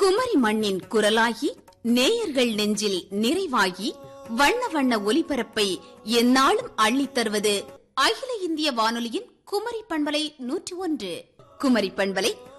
குமரி மண்ணின் குரலாகி நேயர்கள் நெஞ்சில் நிறைவாகி வண்ண வண்ண ஒலிபரப்பை எந்நாளும் அள்ளித் தருவது அகில இந்திய வானொலியின் குமரி பண்பலை 101. குமரி பண்பலை